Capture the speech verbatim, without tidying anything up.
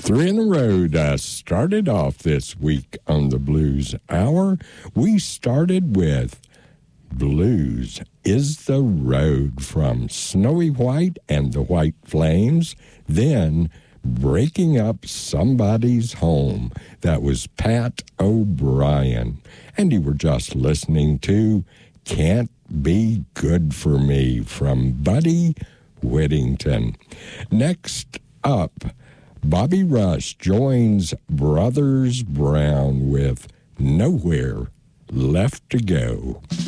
Three in a row to start it off this week on the Blues Hour. We started with Blues is the Road from Snowy White and the White Flames. Then Breaking Up Somebody's Home. That was Pat O'Brien. And you were just listening to Can't Be Good for Me from Buddy Whittington. Next up, Bobby Rush joins Brothers Brown with Nowhere Left to Go.